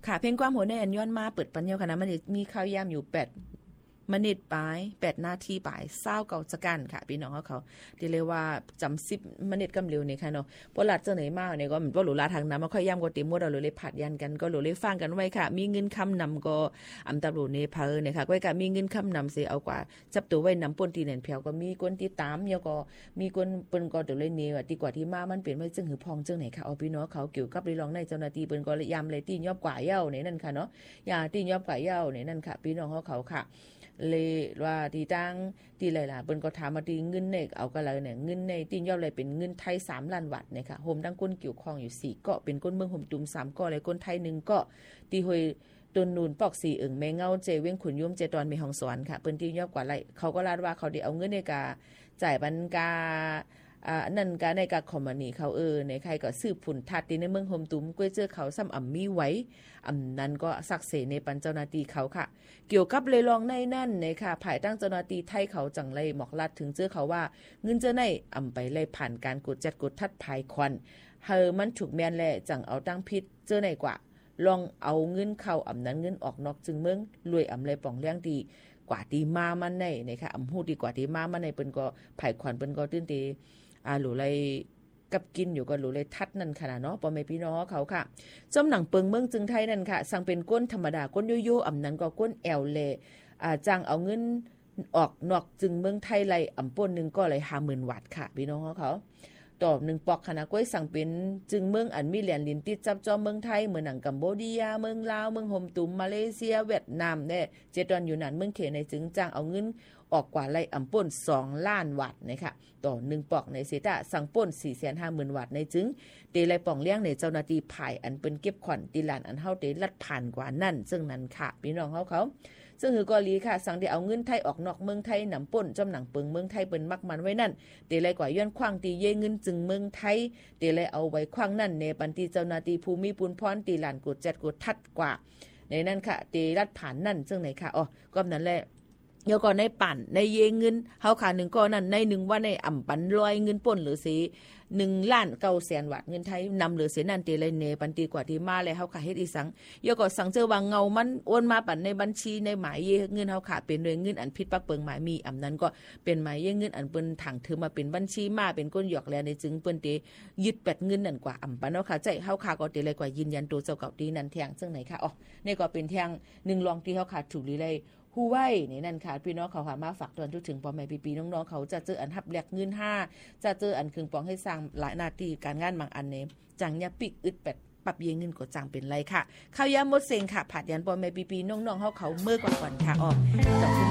ค่ะเพ่งความหัวในอันย้อนมาเปิดปัญญาคณะมันมีข้าวยามอยู่8 มนิปลาย8 นาทีปลาย20เก่าจักันค่ะพี่น้องเขาที่เรียกว่าจำ10 มนิกำเร็วนี่ค่ะเนาะบ่ลัดจังไหนมาเนี่ยก็มันบ่หรูลาทางน้ำมาค่อยย่ำก็เต็มหมดเอาเลยผัดยันกันก็เลยฟังกันไว้ค่ะมีเงินคำนำก็อำตำรวจในเพอเนี่ยค่ะก็ก็มีเงินคำนำสิเอากว่าจับตัวไว้นำป่นตีแหนเพียวก็มีคนที่ตามแล้วก็มีคนเปิ้นก็ตัวเลยเนี่ยดีกว่าที่มามันเปลี่ยนไว้จึงหือพองจึงไหนค่ะเอาพี่น้องเขาเกี่ยวกับเรื่องในเจ้าหน้าที่เปิ้นก็ยามเลยตียอบกว่าเย้าในนั่นค่ะเนาะอย่าตียอบกว่าเย้าในนั่นค่ะพี่น้องเขาค่ะเลยว่าที่ตั้งที่ไรล่ะเปิ้นก็ถามมาตีเงินเนี่ยเอาก็เลยเนี่ยเงินในตียอบเลยเป็นเงินไทย3 ล้านบาทเนี่ยค่ะโฮมทั้งคนเกี่ยวข้องอยู่4เกาะเป็นคนเมืองโฮมตุ่ม3เกาะเลยคนไทย1เกาะที่ห้วยต้นนูนปอก4แม่เงาเจเว้งขุนยุ่มเจตอนมีห้องสวรรค์ค่ะเปิ้นตียอบกว่าไรเขาก็ลาดว่าเขาได้เอาเงินในกาจ่ายบรรกานั่นก็ในกาคอมมานีเขาในใครก็ซื้อผุนทัดในเมืองโฮมตุ้มกล้วยเจอเขาซ้ำอ่ำมีไว้นั้นก็สักเสในปันเจ้าหน้าที่เขาค่ะเกี่ยวกับเลยลองในนั่นในค่ะภายตั้งเจ้าหน้าที่ไทยเขาจังไรหมอกลัดถึงเจอเขาว่าเงินเจอในไปเลยผ่านการกดจัดกดทัดภายควันมันถูกแมนแหละจังเอาตั้งพิษเจอในกว่าลองเอาเงินเข้านั้นเงินออกนอกจึงเมืองรวยเลยป่องเลี้ยงดีกว่าตีมามันในค่ะหูดีกว่าตีมามันในเปิ้นก็ภายควันเปิ้นก็ตื้นตีหลูเลยกับกินอยู่ก็หลูเลยทัดนั่นค่ะเนาะปอแม่พี่น้องเขาค่ะจอมหนังเปิงเมืองจึงไทยนั่นค่ะสั่งเป็นก้นธรรมดาก้นโยนั้นก็ก้นแอลเลจ้างเอาเงินออกนอกจึงเมืองไทยไรป่นนึงก็เลย50,000 วัตต์ค่ะพี่น้องเขาต่อ1 ปอกคณะก้อยสั่งเป็นจึงเมืองอันมีแหลนลินติดจับจอมเมืองไทยเหมือนหนังกัมโบเดียเมืองลาวเมืองโฮมตุมมาเลเซียเวียดนามเนี่ยเจตอนอยู่นั่นเมืองเขในจึงจ้างเอาเงินออกกว่าไรป่น2 ล้านวัตต์นะคะต่อ1 ปอกในเซตาสั่งป่น450,000 วัตต์ในจึงเตไรป่องเลี้ยงในเจ้าหน้าที่ภายอันเป็นเก็บขวัญตีลานอันเฮาเตลัดผ่านกว่านั่นซึ่งนั้นค่ะพี่น้องเขาซึ่งคือกอลีค่ะสั่งได้เอาเงินไทยออกนอกเมืองไทยนำป่นจำหนังเปิงเมืองไทยเปิ้นมักมันไว้นั่นเตไรกว่าย้อนคว้างตีเยเงินจึงเมืองไทยเตไรเอาไว้คว้างนั่นในปันตีเจ้าหน้าที่ภูมิปุนพรตีลานกดจัดกดทัดกว่าในนั่นค่ะเตลัดผ่านนั่นซึ่งไหนค่ะก็นั่นแหละเดี๋ยวก่อนในปั่นในเยเงินเฮาขา1ก้อนนั้นใน1ว่าในปันลอยเงินป่นหรือสิ1,900,000 วัตต์เงินไทยนำเหลือเสียนั่นเตเลยเนปันตีกว่าที่มาเลยเฮาขาเฮ็ดอีสังเดี๋ยวก็สั่งเจอว่าเงามันโอนมาปั่นในบัญชีในหมายเยเงินเฮาขาเป็นโดยเงินอันผิดปักเปิงหมายมีนั้นก็เป็นหมายเยเงินอันเปิ้นถังถือมาเป็นบัญชีมาเป็นก้นหยอกแลในจึงเปิ้นเตยึดแปดเงินนั่นกว่าปันเฮาขาใจเฮาขาก็เตเลยกว่ายืนยันตัวเจ้าเก่าดีนั่นแทงซึ่งไหนค่ะนี่ก็เป็นแทง1รองที่เฮาขาถูกลีเลยฮู้ไว้นี่นั่นค่ะพี่น้องเขาหามาฝากตอนถึงพ่อแม่พี่ๆน้องๆเขาจะเจออันทับแหลกเงิน5จะเจออันครึ่งปองให้สร้างหลายหน้าที่การงานบางอันเนจังยาปิกอึดแปดปรับเยเงินก็จังเป็นไรค่ะข้าวยามหมดเซ็งค่ะผัดยันพ่อแม่พี่ๆน้องๆเขาเมื่อก่อนค่ะ